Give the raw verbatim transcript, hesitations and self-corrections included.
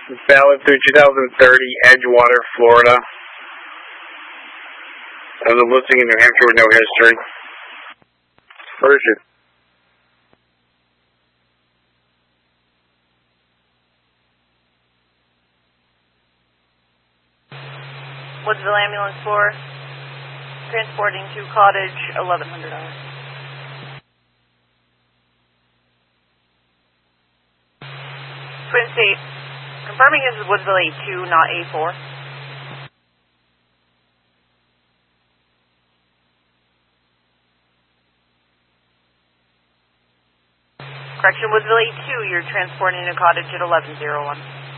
Valid through two thousand thirty, Edgewater, Florida. As a listing in New Hampshire with no history. Version. Woodsville Ambulance four, transporting to Cottage, eleven hundred dollars. Twin State, confirming this is Woodsville A two, not A four. Correction, Woodsville A two, you're transporting to Cottage at eleven oh one.